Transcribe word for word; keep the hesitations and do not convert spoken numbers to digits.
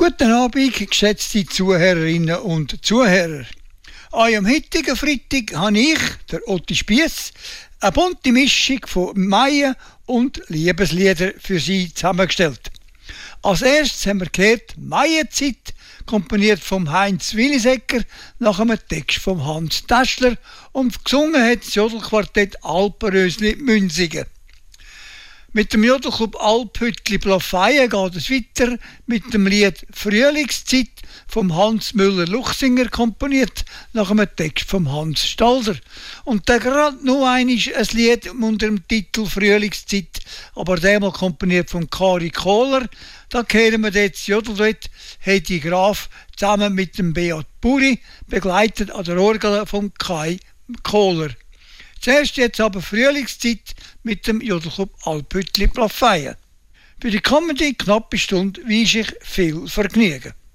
Guten Abend, geschätzte Zuhörerinnen und Zuhörer. An am heutigen Freitag habe ich, der Otti Spiess, eine bunte Mischung von Maien- und Liebeslieder für Sie zusammengestellt. Als erstes haben wir gehört «Maienzeit», komponiert vom Heinz Willisecker nach einem Text von Hans Täschler, und gesungen hat das Jodelquartett Alpenrösli Münzigen. Mit dem Jodelclub Alphütli Plafeyen geht es weiter mit dem Lied «Frühlingszeit» vom Hans Müller-Luchsinger, komponiert nach einem Text vom Hans Stalder. Und dann gerade noch einmal ein Lied unter dem Titel «Frühlingszeit», aber diesmal komponiert von Kari Kohler. Da hören wir jetzt Jodelduett Hedi Graf zusammen mit dem Beat Buri, begleitet an der Orgel von Kai Kohler. Zuerst jetzt aber «Frühlingszeit» mit dem Jodelclub Alphütli Plafeyen. Für die kommende knappe Stunde wünsche ich viel Vergnügen.